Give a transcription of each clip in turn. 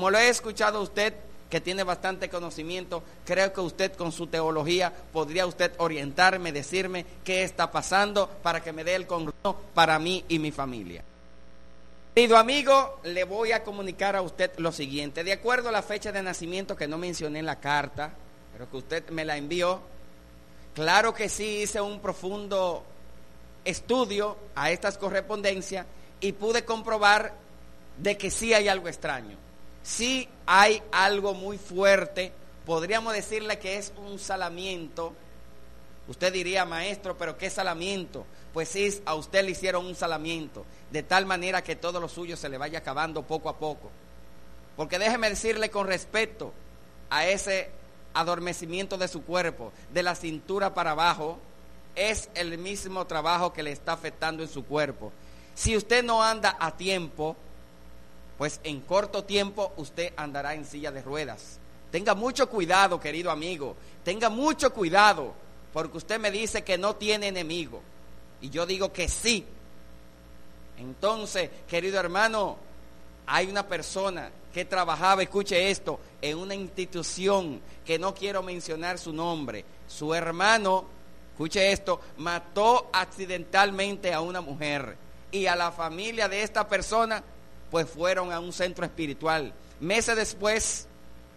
como lo he escuchado a usted, que tiene bastante conocimiento, creo que usted con su teología podría usted orientarme, decirme qué está pasando para que me dé el consejo para mí y mi familia. Querido amigo, le voy a comunicar a usted lo siguiente. De acuerdo a la fecha de nacimiento que no mencioné en la carta, pero que usted me la envió, claro que sí hice un profundo estudio a estas correspondencias y pude comprobar de que sí hay algo extraño. Sí hay algo muy fuerte, podríamos decirle que es un salamiento. Usted diría, maestro, ¿pero qué salamiento? Pues sí, a usted le hicieron un salamiento, de tal manera que todo lo suyo se le vaya acabando poco a poco. Porque déjeme decirle con respeto a ese adormecimiento de su cuerpo, de la cintura para abajo, es el mismo trabajo que le está afectando en su cuerpo. Si usted no anda a tiempo, pues en corto tiempo usted andará en silla de ruedas. Tenga mucho cuidado, querido amigo, tenga mucho cuidado, porque usted me dice que no tiene enemigo, y yo digo que sí. Entonces, querido hermano, hay una persona que trabajaba, escuche esto, en una institución que no quiero mencionar su nombre. Su hermano, escuche esto, mató accidentalmente a una mujer, y a la familia de esta persona pues fueron a un centro espiritual meses después,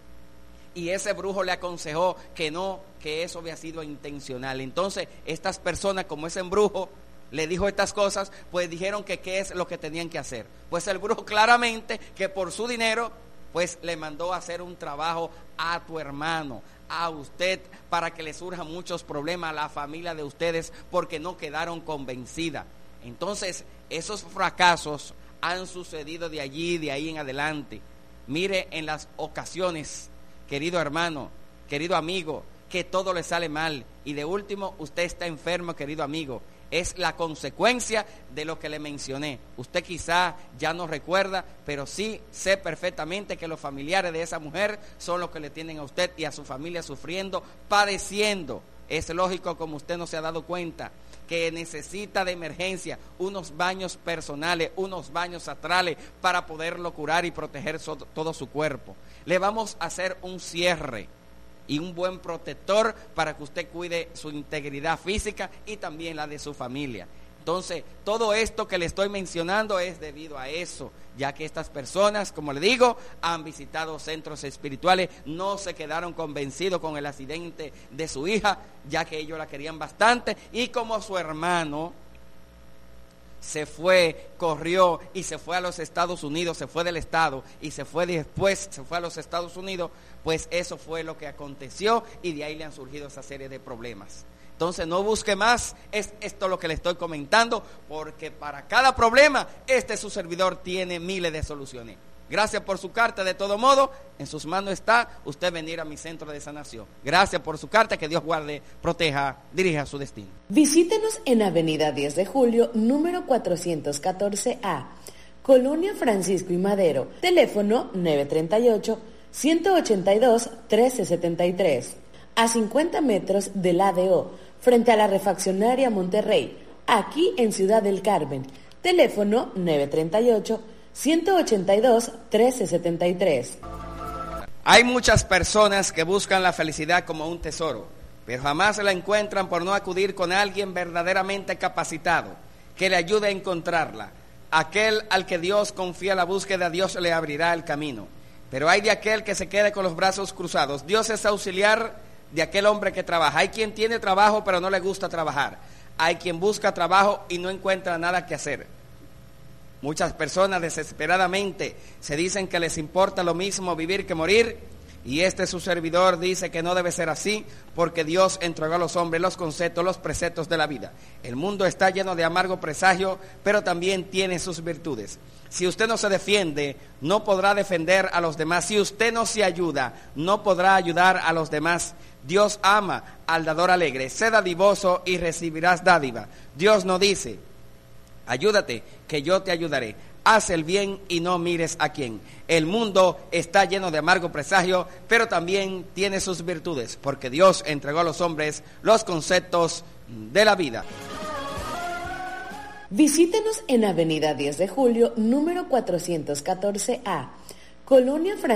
y ese brujo le aconsejó que no, que eso había sido intencional. Entonces estas personas, como ese embrujo le dijo estas cosas, pues dijeron que qué es lo que tenían que hacer. Pues el brujo claramente que por su dinero pues le mandó a hacer un trabajo a tu hermano, a usted, para que le surjan muchos problemas a la familia de ustedes, porque no quedaron convencidas. Entonces esos fracasos han sucedido de allí, de ahí en adelante. Mire, en las ocasiones, querido hermano, querido amigo, que todo le sale mal, y de último usted está enfermo, querido amigo, es la consecuencia de lo que le mencioné. Usted quizá ya no recuerda, pero sí sé perfectamente que los familiares de esa mujer son los que le tienen a usted y a su familia sufriendo, padeciendo. Es lógico, como usted no se ha dado cuenta, que necesita de emergencia unos baños personales, unos baños astrales para poderlo curar y proteger todo su cuerpo. Le vamos a hacer un cierre y un buen protector para que usted cuide su integridad física y también la de su familia. Entonces, todo esto que le estoy mencionando es debido a eso, ya que estas personas, como le digo, han visitado centros espirituales, no se quedaron convencidos con el accidente de su hija, ya que ellos la querían bastante, y como su hermano se fue, corrió y se fue a los Estados Unidos, se fue del estado y se fue después, se fue a los Estados Unidos, pues eso fue lo que aconteció, y de ahí le han surgido esa serie de problemas. Entonces no busque más, es esto lo que le estoy comentando, porque para cada problema su servidor tiene miles de soluciones. Gracias por su carta. De todo modo, en sus manos está usted venir a mi centro de sanación. Gracias por su carta, que Dios guarde, proteja, dirija su destino. Visítenos en Avenida 10 de Julio, número 414A, Colonia Francisco y Madero, teléfono 938-182-1373, a 50 metros del ADO, frente a la refaccionaria Monterrey, aquí en Ciudad del Carmen, teléfono 938-182-1373. Hay muchas personas que buscan la felicidad como un tesoro, pero jamás la encuentran por no acudir con alguien verdaderamente capacitado, que le ayude a encontrarla. Aquel al que Dios confía la búsqueda, Dios le abrirá el camino. Pero hay de aquel que se quede con los brazos cruzados. Dios es auxiliar de aquel hombre que trabaja. Hay quien tiene trabajo pero no le gusta trabajar. Hay quien busca trabajo y no encuentra nada que hacer. Muchas personas desesperadamente se dicen que les importa lo mismo vivir que morir, y su servidor dice que no debe ser así, porque Dios entregó a los hombres los conceptos, los preceptos de la vida. El mundo está lleno de amargo presagio, pero también tiene sus virtudes. Si usted no se defiende, no podrá defender a los demás. Si usted no se ayuda, no podrá ayudar a los demás. Dios ama al dador alegre. Sé dadivoso y recibirás dádiva. Dios no dice: ayúdate, que yo te ayudaré. Haz el bien y no mires a quién. El mundo está lleno de amargo presagio, pero también tiene sus virtudes, porque Dios entregó a los hombres los conceptos de la vida. Visítenos en Avenida 10 de Julio, número 414A, Colonia Francisco